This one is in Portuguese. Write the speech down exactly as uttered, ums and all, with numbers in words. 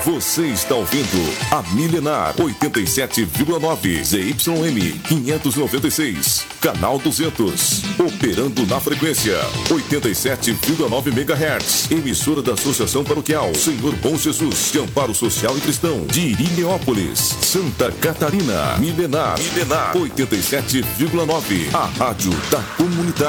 Você está ouvindo a Milenar oitenta e sete vírgula nove Z Y M quinhentos e noventa e seis, canal duzentos, operando na frequência oitenta e sete vírgula nove megahertz, emissora da Associação Paroquial Senhor Bom Jesus de Amparo Social e Cristão de Irineópolis, Santa Catarina. Milenar, Milenar oitenta e sete vírgula nove, a rádio da comunidade.